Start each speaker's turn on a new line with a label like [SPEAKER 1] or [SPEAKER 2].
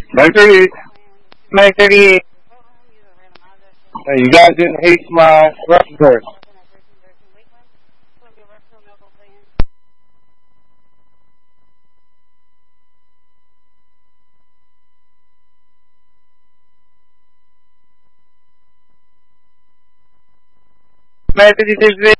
[SPEAKER 1] 1938. You guys didn't hate my record. Message is